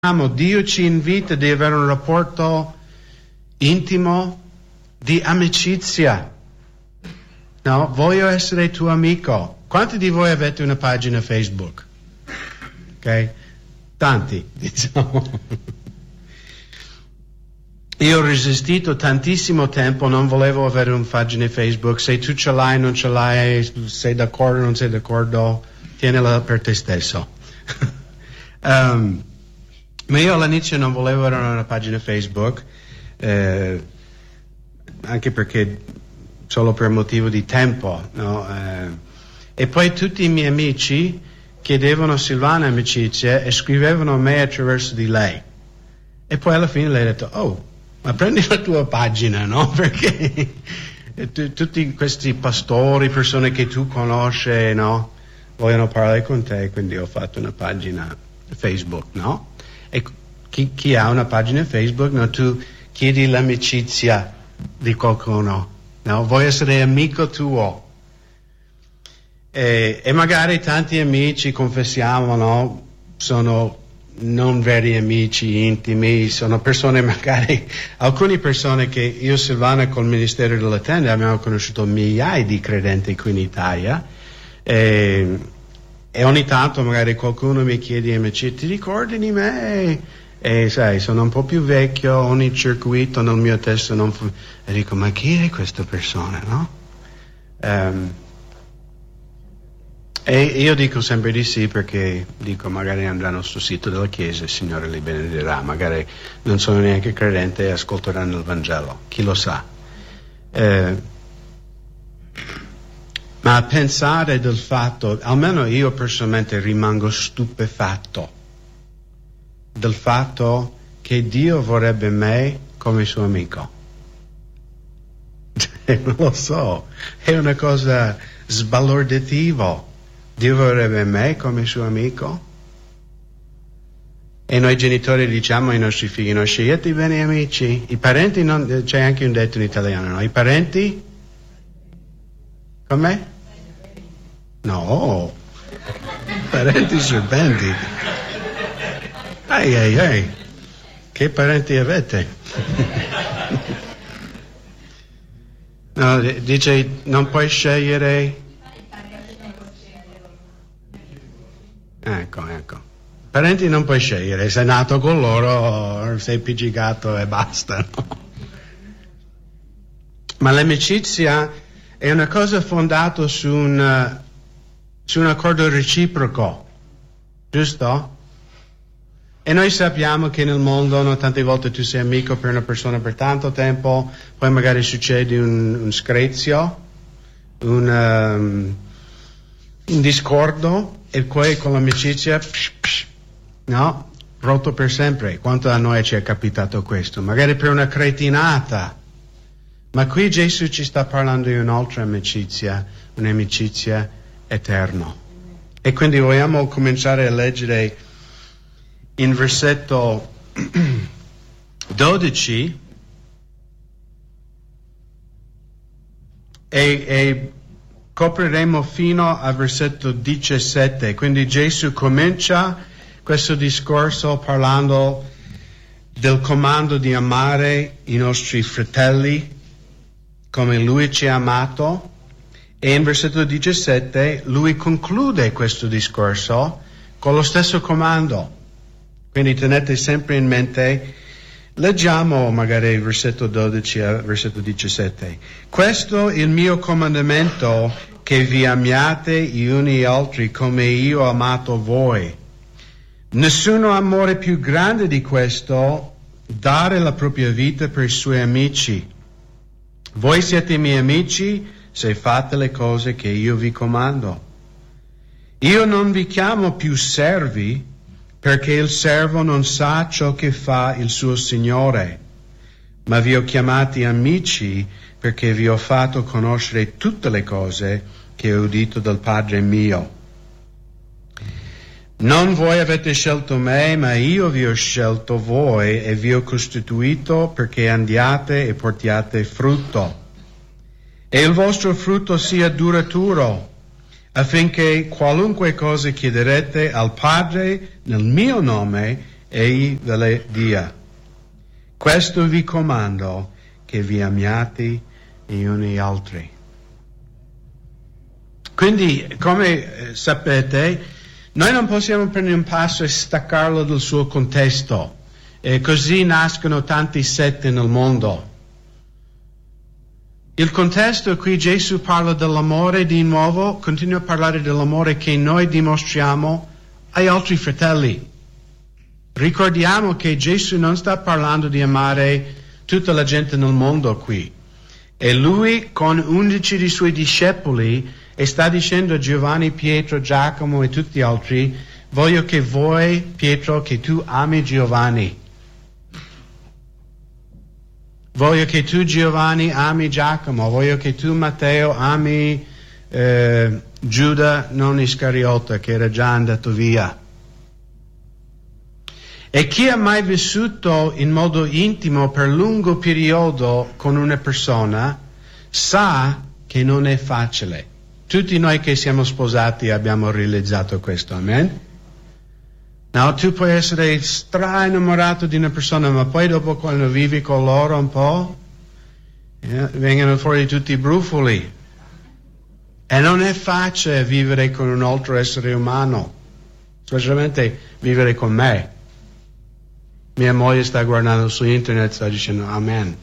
Dio ci invita di avere un rapporto intimo di amicizia. No, voglio essere tuo amico. Quanti di voi avete una pagina Facebook? Ok? Tanti, diciamo. Io ho resistito tantissimo tempo, non volevo avere una pagina Facebook. Se tu ce l'hai, non ce l'hai, sei d'accordo, non sei d'accordo, tienila per te stesso. Ma io all'inizio non volevo avere una pagina Facebook, anche perché solo per motivo di tempo, no? E poi tutti i miei amici chiedevano a Silvana amicizia e scrivevano a me attraverso di lei. E poi alla fine lei ha detto, oh, ma prendi la tua pagina, no? Perché tutti questi pastori, persone che tu conosci, no? Vogliono parlare con te, quindi ho fatto una pagina Facebook, no? E chi ha una pagina Facebook, no? Tu chiedi l'amicizia di qualcuno, no? Vuoi essere amico tuo. E magari tanti amici, confessiamo, no? Sono non veri amici intimi, sono persone magari, alcune persone che io e Silvana col Ministero della Tenda abbiamo conosciuto migliaia di credenti qui in Italia e ogni tanto magari qualcuno mi chiede amicizia, ti ricordi di me? E sai, sono un po' più vecchio, ogni circuito nel mio testo non e dico, ma chi è questa persona, no? E io dico sempre di sì perché dico magari andranno sul sito della Chiesa, il Signore li benedirà, magari non sono neanche credente e ascolteranno il Vangelo, chi lo sa. Ma a pensare del fatto, almeno io personalmente rimango stupefatto del fatto che Dio vorrebbe me come suo amico. Non lo so, è una cosa sbalorditiva. Dio vorrebbe me come suo amico? E noi genitori diciamo ai nostri figli, no, scegliete bene amici. I parenti, non, c'è anche un detto in italiano, no? I parenti? Com'è? No, parenti serpenti. Ehi, che parenti avete? No, dice, non puoi scegliere... Ecco. Parenti non puoi scegliere, sei nato con loro, sei appiccicato e basta, no? Ma l'amicizia è una cosa fondata su un accordo reciproco, giusto? E noi sappiamo che nel mondo, no, tante volte tu sei amico per una persona per tanto tempo, poi magari succede un screzio, un discordo, e poi con l'amicizia, no, rotto per sempre. Quanto a noi ci è capitato questo? Magari per una cretinata. Ma qui Gesù ci sta parlando di un'altra amicizia, un'amicizia eterna. E quindi vogliamo cominciare a leggere in versetto 12 e copriremo fino al versetto 17. Quindi Gesù comincia questo discorso parlando del comando di amare i nostri fratelli come Lui ci ha amato, e in versetto 17 Lui conclude questo discorso con lo stesso comando. Quindi tenete sempre in mente, leggiamo magari il versetto 12 al versetto 17. Questo è il mio comandamento, che vi amiate gli uni gli altri come io ho amato voi. Nessuno amore più grande di questo, dare la propria vita per i suoi amici. Voi siete miei amici se fate le cose che io vi comando. Io non vi chiamo più servi, perché il servo non sa ciò che fa il suo Signore, ma vi ho chiamati amici perché vi ho fatto conoscere tutte le cose che ho udito dal Padre mio. Non voi avete scelto me, ma io vi ho scelto voi e vi ho costituito perché andiate e portiate frutto. E il vostro frutto sia duraturo, affinché qualunque cosa chiederete al Padre nel mio nome, egli ve le dia. Questo vi comando, che vi amiate gli uni gli altri. Quindi, come sapete, noi non possiamo prendere un passo e staccarlo dal suo contesto. E così nascono tanti sette nel mondo. Il contesto qui Gesù parla dell'amore di nuovo, continua a parlare dell'amore che noi dimostriamo agli altri fratelli. Ricordiamo che Gesù non sta parlando di amare tutta la gente nel mondo qui. E lui con 11 dei suoi discepoli e sta dicendo a Giovanni, Pietro, Giacomo e tutti gli altri: voglio che voi, Pietro, che tu ami Giovanni. Voglio che tu, Giovanni, ami Giacomo. Voglio che tu, Matteo, ami Giuda, non Iscariota, che era già andato via. E chi ha mai vissuto in modo intimo per lungo periodo con una persona sa che non è facile. Tutti noi che siamo sposati abbiamo realizzato questo, amen? No, tu puoi essere stra-innamorato di una persona, ma poi dopo quando vivi con loro un po', vengono fuori tutti i brufoli. E non è facile vivere con un altro essere umano, specialmente vivere con me. Mia moglie sta guardando su internet e sta dicendo amen.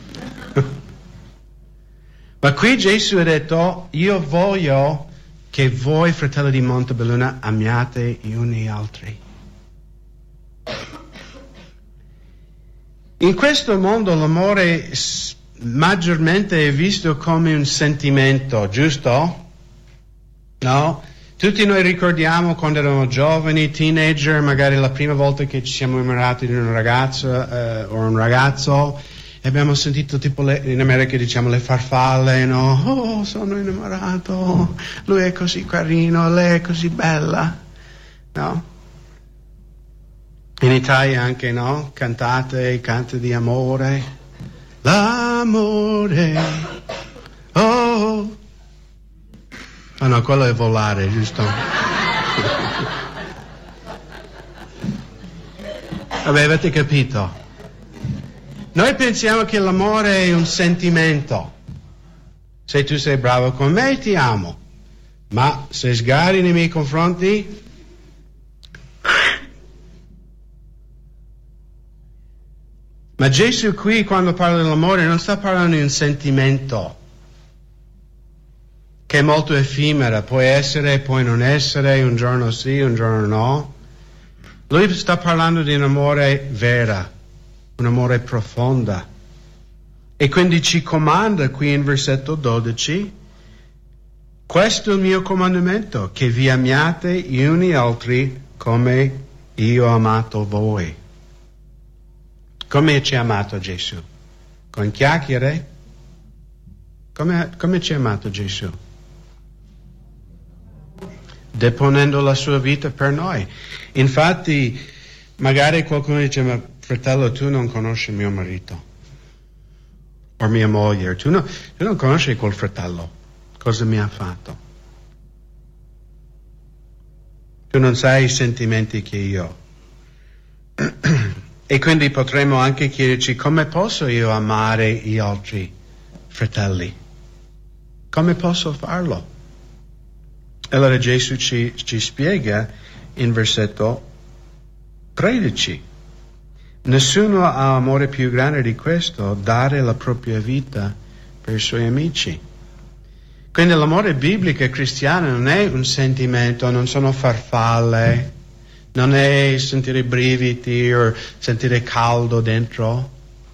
Ma qui Gesù ha detto: io voglio che voi, fratelli di Montebelluna, amiate gli uni gli altri. In questo mondo l'amore maggiormente è visto come un sentimento, giusto? No? Tutti noi ricordiamo quando eravamo giovani, teenager, magari la prima volta che ci siamo innamorati di una ragazza o un ragazzo, e abbiamo sentito tipo in America diciamo le farfalle, no? Oh, sono innamorato, lui è così carino, lei è così bella, no? In Italia anche, no? Cantate, canti di amore, l'amore, oh. Ah no, quello è volare, giusto? Vabbè, avete capito? Noi pensiamo che l'amore è un sentimento. Se tu sei bravo con me, ti amo. Ma se sgarri nei miei confronti, ma Gesù qui quando parla dell'amore non sta parlando di un sentimento che è molto effimera, può essere, può non essere, un giorno sì, un giorno no. Lui sta parlando di un amore vera, un amore profonda. E quindi ci comanda qui in versetto 12: questo è il mio comandamento, che vi amiate gli uni gli altri come io ho amato voi. Come ci ha amato Gesù? Con chiacchiere? Come ci ha amato Gesù? Deponendo la sua vita per noi. Infatti, magari qualcuno dice: ma fratello, tu non conosci mio marito o mia moglie, tu non conosci quel fratello, cosa mi ha fatto? Tu non sai i sentimenti che io ho. E quindi potremmo anche chiederci: come posso io amare gli altri fratelli? Come posso farlo? Allora Gesù ci spiega in versetto 13. Nessuno ha amore più grande di questo, dare la propria vita per i suoi amici. Quindi l'amore biblico e cristiano non è un sentimento, non sono farfalle, non è sentire brividi o sentire caldo dentro.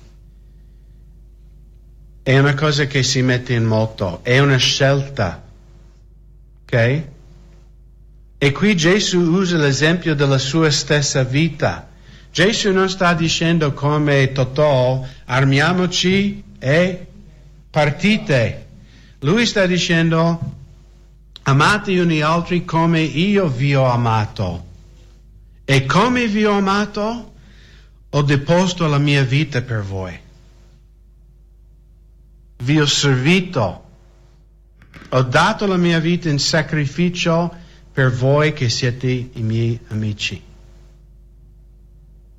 È una cosa che si mette in moto, è una scelta. Ok? E qui Gesù usa l'esempio della sua stessa vita. Gesù non sta dicendo come Totò: armiamoci e partite. Lui sta dicendo: amate gli uni gli altri come io vi ho amato. E come vi ho amato, ho deposto la mia vita per voi. Vi ho servito. Ho dato la mia vita in sacrificio per voi che siete i miei amici.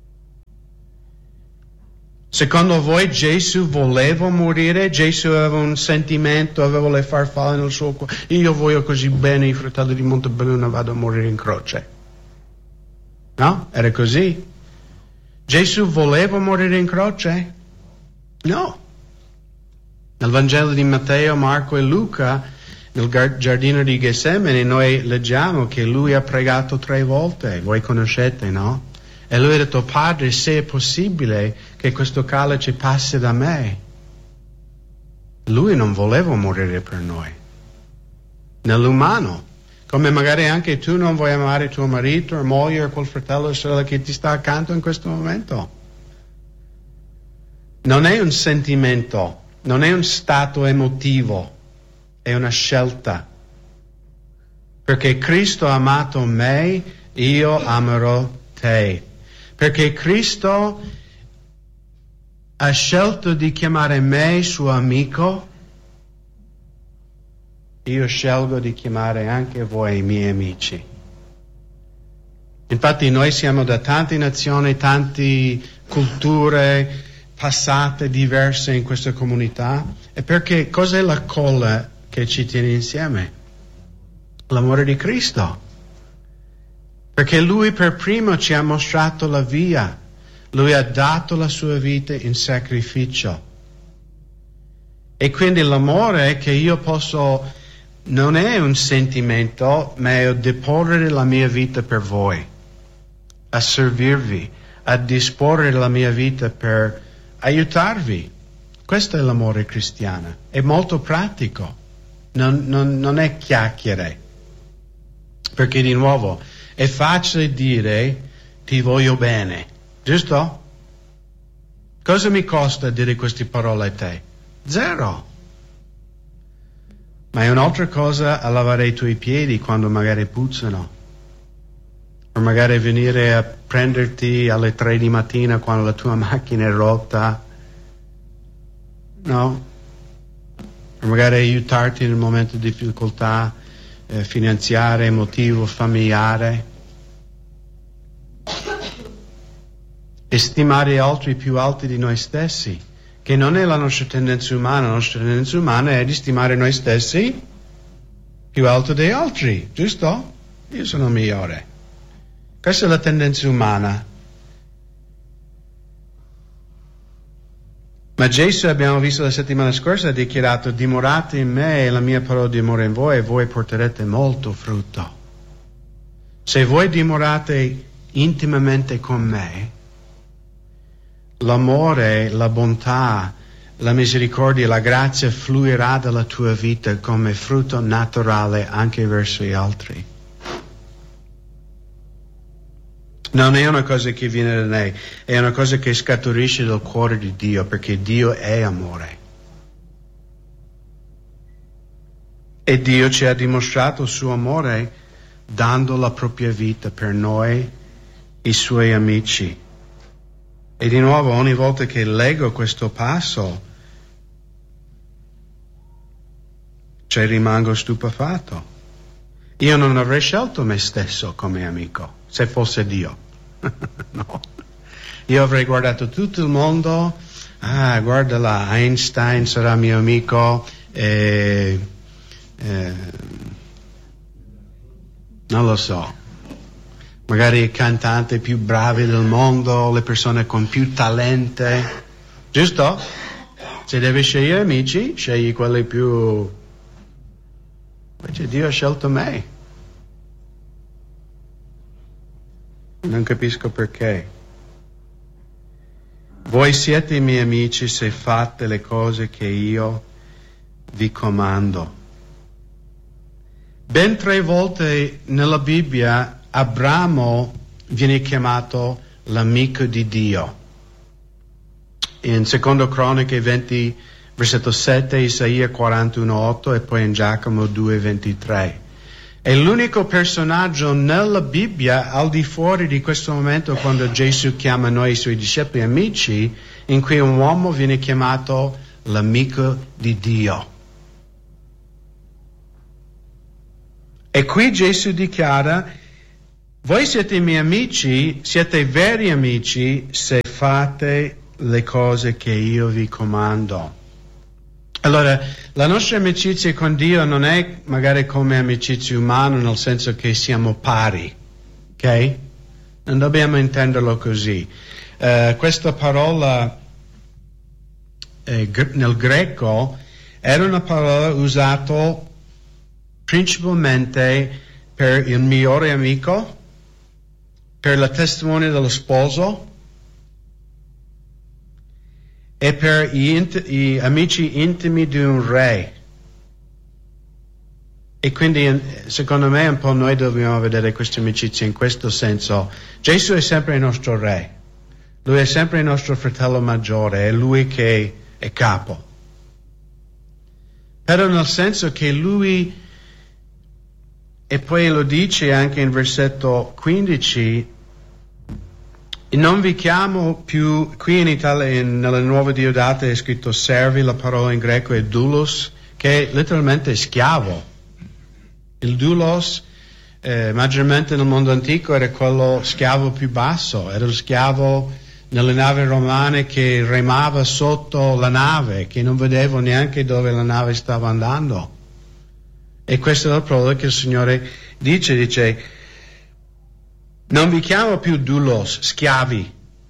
Secondo voi Gesù voleva morire? Gesù aveva un sentimento, aveva le farfalle nel suo cuore. Io voglio così bene i fratelli di Montebelluna, vado a morire in croce. No? Era così? Gesù voleva morire in croce? No. Nel Vangelo di Matteo, Marco e Luca, nel giardino di Getsemani, noi leggiamo che lui ha pregato 3 volte. Voi conoscete, no? E lui ha detto: Padre, se è possibile che questo calice passi da me. Lui non voleva morire per noi. Nell'umano. Come magari anche tu non vuoi amare tuo marito o moglie o quel fratello o sorella che ti sta accanto in questo momento. Non è un sentimento, non è un stato emotivo, è una scelta. Perché Cristo ha amato me, io amerò te. Perché Cristo ha scelto di chiamare me suo amico, io scelgo di chiamare anche voi miei amici. Infatti noi siamo da tante nazioni, tante culture passate, diverse in questa comunità. E perché cos'è la colla che ci tiene insieme? L'amore di Cristo. Perché Lui per primo ci ha mostrato la via. Lui ha dato la sua vita in sacrificio. E quindi l'amore che io posso, non è un sentimento, ma è deporre la mia vita per voi, a servirvi, a disporre la mia vita per aiutarvi. Questo è l'amore cristiano. È molto pratico. Non è chiacchiere. Perché di nuovo è facile dire ti voglio bene, giusto? Cosa mi costa dire queste parole a te? 0. Ma è un'altra cosa a lavare i tuoi piedi quando magari puzzano, o magari venire a prenderti alle 3 di mattina quando la tua macchina è rotta, no? O magari aiutarti nel momento di difficoltà finanziaria, emotivo, familiare. E stimare altri più alti di noi stessi, che non è la nostra tendenza umana. La nostra tendenza umana è di stimare noi stessi più alto degli altri, giusto? Io sono il migliore. Questa è la tendenza umana. Ma Gesù, abbiamo visto la settimana scorsa, ha dichiarato: dimorate in me e la mia parola dimora in voi e voi porterete molto frutto. Se voi dimorate intimamente con me, l'amore, la bontà, la misericordia, la grazia fluirà dalla tua vita come frutto naturale anche verso gli altri. Non è una cosa che viene da noi, è una cosa che scaturisce dal cuore di Dio, perché Dio è amore. E Dio ci ha dimostrato il suo amore dando la propria vita per noi, i suoi amici. E di nuovo, ogni volta che leggo questo passo, rimango stupefatto. Io non avrei scelto me stesso come amico, se fosse Dio. No. Io avrei guardato tutto il mondo, guarda là, Einstein sarà mio amico, non lo so, magari i cantanti più bravi del mondo, le persone con più talento, giusto? Se devi scegliere amici, scegli quelli più... Invece Dio ha scelto me. Non capisco perché. Voi siete i miei amici se fate le cose che io vi comando. Ben 3 volte nella Bibbia Abramo viene chiamato l'amico di Dio. In Secondo Croniche 20, versetto 7, Isaia 41:8 e poi in Giacomo 2:23. È l'unico personaggio nella Bibbia, al di fuori di questo momento quando Gesù chiama noi i suoi discepoli amici, in cui un uomo viene chiamato l'amico di Dio. E qui Gesù dichiara: voi siete i miei amici, siete veri amici se fate le cose che io vi comando. Allora, la nostra amicizia con Dio non è magari come amicizia umana, nel senso che siamo pari, ok? Non dobbiamo intenderlo così. Questa parola nel greco era una parola usata principalmente per il migliore amico, per la testimone dello sposo e per gli amici intimi di un re. E quindi secondo me un po' noi dobbiamo vedere questa amicizia in questo senso. Gesù è sempre il nostro re, lui è sempre il nostro fratello maggiore, è lui che è capo. Però nel senso che lui, e poi lo dice anche in versetto 15, non vi chiamo più, qui in Italia nella Nuova Diodata è scritto servi, la parola in greco è doulos, che è letteralmente schiavo. Il doulos maggiormente nel mondo antico era quello schiavo più basso, era lo schiavo nelle navi romane che remava sotto la nave, che non vedevo neanche dove la nave stava andando. E questa è la parola che il Signore dice, non vi chiamo più doulos, schiavi.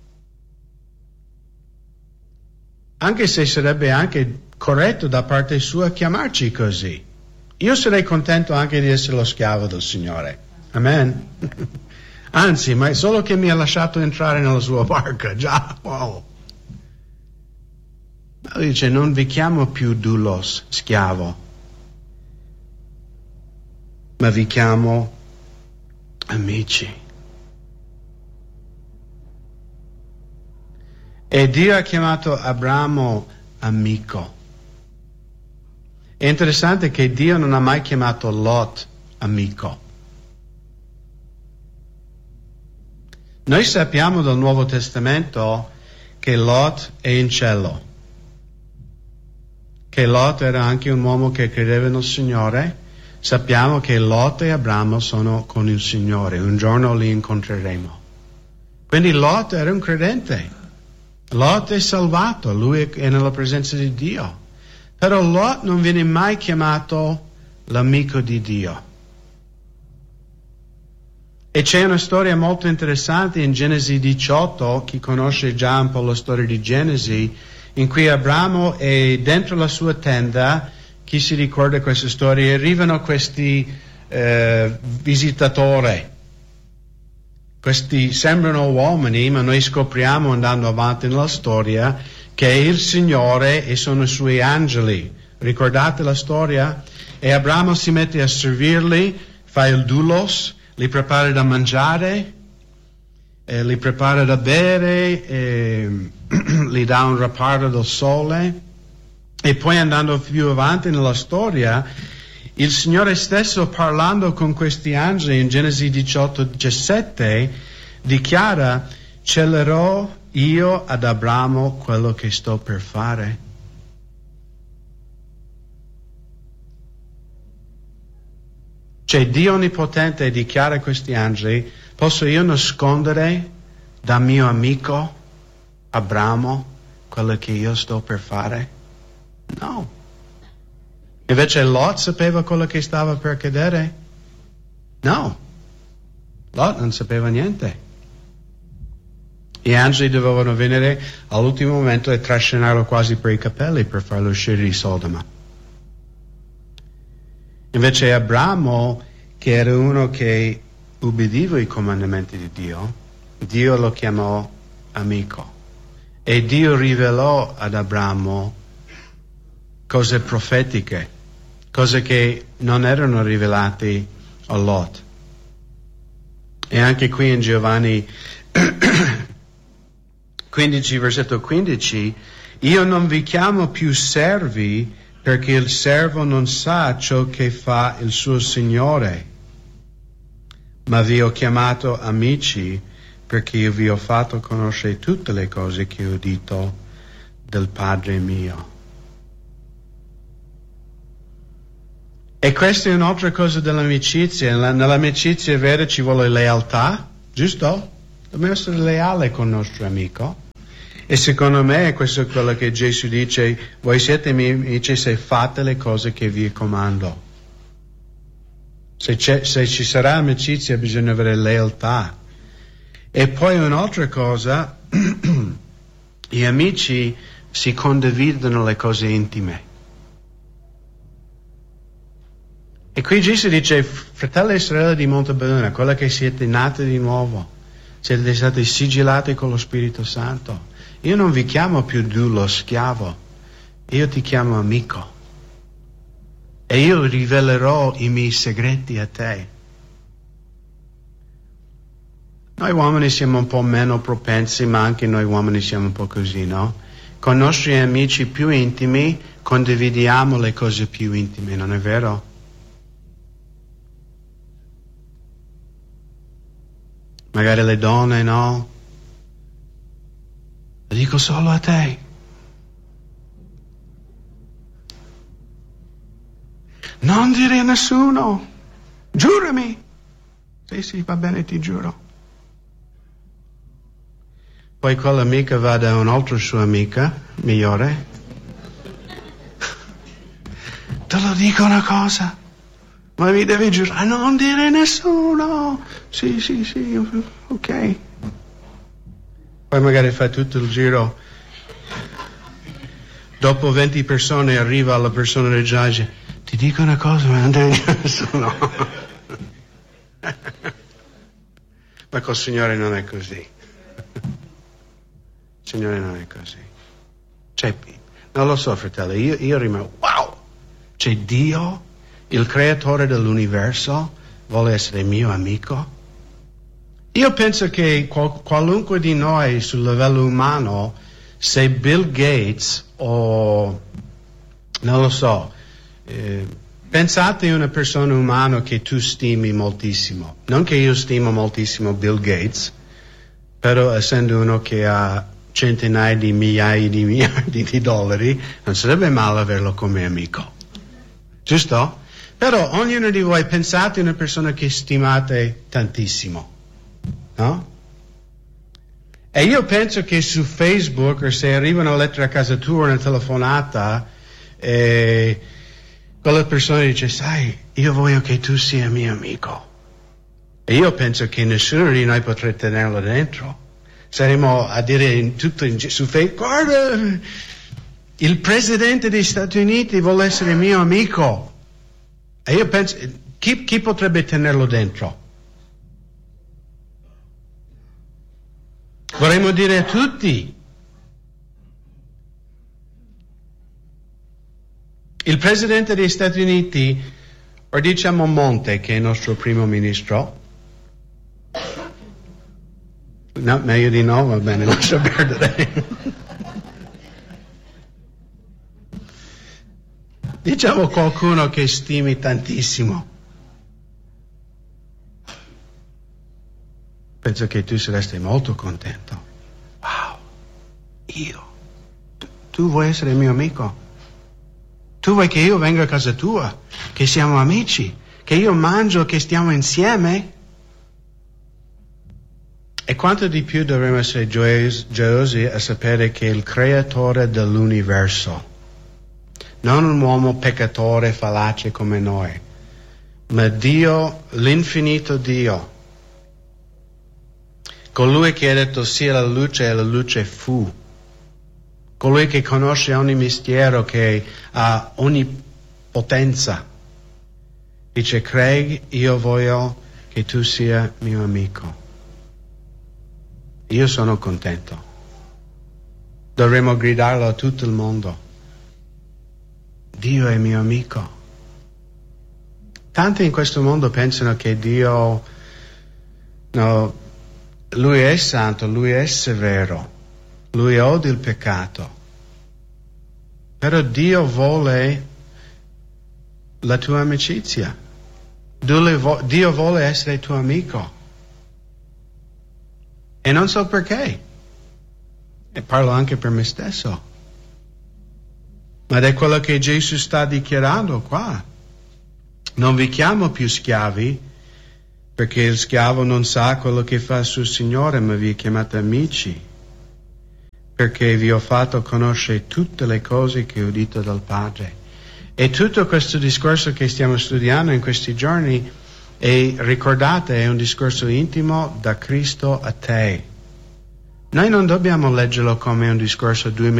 Anche se sarebbe anche corretto da parte sua chiamarci così. Io sarei contento anche di essere lo schiavo del Signore. Amen. Anzi, ma è solo che mi ha lasciato entrare nella sua barca, già, wow. Ma lui dice, non vi chiamo più doulos, schiavo, ma vi chiamo amici. E Dio ha chiamato Abramo amico. È interessante che Dio non ha mai chiamato Lot amico. Noi sappiamo dal Nuovo Testamento che Lot è in cielo, che Lot era anche un uomo che credeva nel Signore. Sappiamo che Lot e Abramo sono con il Signore, un giorno li incontreremo. Quindi Lot era un credente, Lot è salvato, lui è nella presenza di Dio. Però Lot non viene mai chiamato l'amico di Dio. E c'è una storia molto interessante in Genesi 18, chi conosce già un po' la storia di Genesi, in cui Abramo è dentro la sua tenda. Chi si ricorda questa storia? Arrivano questi visitatori. Questi sembrano uomini, ma noi scopriamo andando avanti nella storia che è il Signore e sono i suoi angeli. Ricordate la storia? E Abramo si mette a servirli, fa il doulos, li prepara da mangiare, li prepara da bere, gli dà un riparto del sole. E poi andando più avanti nella storia, il Signore stesso parlando con questi angeli in Genesi 18-17 dichiara: celerò io ad Abramo quello che sto per fare. Cioè Dio Onnipotente dichiara a questi angeli: posso io nascondere da mio amico Abramo quello che io sto per fare? No. Invece Lot sapeva quello che stava per accadere? No. Lot non sapeva niente. Gli angeli dovevano venire all'ultimo momento e trascinarlo quasi per i capelli per farlo uscire di Sodoma. Invece Abramo, che era uno che ubbidiva i comandamenti di Dio, Dio lo chiamò amico. E Dio rivelò ad Abramo cose profetiche, cose che non erano rivelate a Lot. E anche qui in Giovanni 15, versetto 15, io non vi chiamo più servi perché il servo non sa ciò che fa il suo Signore, ma vi ho chiamato amici perché io vi ho fatto conoscere tutte le cose che ho udito del Padre mio. E questa è un'altra cosa dell'amicizia. Nell'amicizia vera ci vuole lealtà, giusto? Dobbiamo essere leali con il nostro amico. E secondo me questo è quello che Gesù dice: voi siete miei amici se fate le cose che vi comando. Se ci sarà amicizia bisogna avere lealtà. E poi un'altra cosa, gli amici si condividono le cose intime. E qui Gesù dice: fratelli e sorelle di Montebelluna, quella che siete nati di nuovo, siete stati sigillati con lo Spirito Santo. Io non vi chiamo più lo schiavo, io ti chiamo amico. E io rivelerò i miei segreti a te. Noi uomini siamo un po' meno propensi, ma anche noi uomini siamo un po' così, no? Con i nostri amici più intimi condividiamo le cose più intime, non è vero? Magari le donne, no? Lo dico solo a te. Non dire a nessuno. Giurami. Sì, va bene, ti giuro. Poi quell'amica va da un'altra sua amica, migliore. Te lo dico una cosa. Ma mi devi giurare. Non dire a nessuno. Sì, ok. Poi magari fa tutto il giro. Dopo 20 persone arriva la persona del giudice. Ti dico una cosa, ma non devi dire a nessuno. Ma col Signore non è così. Il Signore non è così. Non lo so, fratelli, io rimango, wow! C'è Dio, il creatore dell'universo, vuole essere mio amico? Io penso che qualunque di noi sul livello umano, se Bill Gates o, non lo so, pensate a una persona umana che tu stimi moltissimo. Non che io stimo moltissimo Bill Gates, però essendo uno che ha centinaia di migliaia di miliardi di dollari, non sarebbe male averlo come amico. Giusto? Però ognuno di voi pensate a una persona che stimate tantissimo. No? E io penso che su Facebook, o se arriva una lettera a casa tua, una telefonata, quella persona dice: sai, io voglio che tu sia mio amico. E io penso che nessuno di noi potrà tenerlo dentro. Saremo a dire su Facebook: guarda, il presidente degli Stati Uniti vuole essere mio amico. E io penso, chi potrebbe tenerlo dentro? Vorremmo dire a tutti. Il Presidente degli Stati Uniti, o diciamo Monte, che è il nostro primo ministro. No, meglio di no, va bene, lascia perdere. Diciamo qualcuno che stimi tantissimo. Penso che tu saresti molto contento. Wow, io? Tu vuoi essere mio amico? Tu vuoi che io venga a casa tua? Che siamo amici? Che io mangio, che stiamo insieme? E quanto di più dovremmo essere gioiosi a sapere che il creatore dell'universo, non un uomo peccatore fallace come noi, ma Dio, l'infinito Dio, colui che ha detto sia la luce e la luce fu, colui che conosce ogni mistero, che ha ogni potenza, dice: Craig, io voglio che tu sia mio amico. Io sono contento. Dovremmo gridarlo a tutto il mondo. Dio è mio amico. Tanti in questo mondo pensano che Dio, no, Lui è santo, Lui è severo, Lui odia il peccato. Però Dio vuole la tua amicizia. Dio vuole essere tuo amico. E non so perché. E parlo anche per me stesso. Ma è quello che Gesù sta dichiarando qua. Non vi chiamo più schiavi, perché il schiavo non sa quello che fa il suo Signore, ma vi chiamate amici. perché vi ho fatto conoscere tutte le cose che ho udito dal Padre. E tutto questo discorso che stiamo studiando in questi giorni, ricordate, è un discorso intimo da Cristo a te. Noi non dobbiamo leggerlo come un discorso